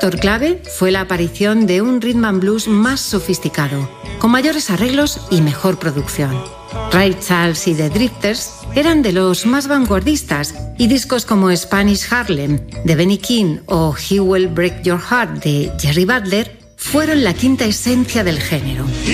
Factor clave fue la aparición de un rhythm and blues más sofisticado, con mayores arreglos y mejor producción. Ray Charles y The Drifters eran de los más vanguardistas y discos como Spanish Harlem de Benny King o He Will Break Your Heart de Jerry Butler fueron la quinta esencia del género.